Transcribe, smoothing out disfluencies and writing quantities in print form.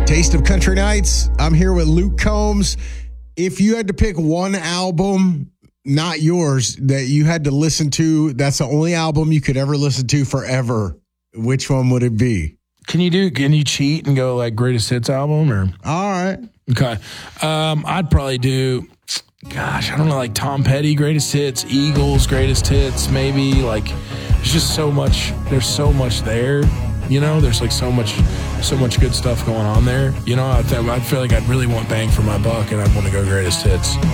Taste of Country Nights. I'm here with Luke Combs. If you had to pick one album, not yours, that you had to listen to, that's the only album you could ever listen to forever, which one would it be? Can you cheat and go like greatest hits album or? All right. Okay. I'd probably do, gosh, I don't know, like Tom Petty greatest hits, Eagles greatest hits, maybe. Like there's just so much, there's so much there, you know, there's like so much good stuff going on there. You know, I feel like I'd really want bang for my buck and I'd want to go greatest hits.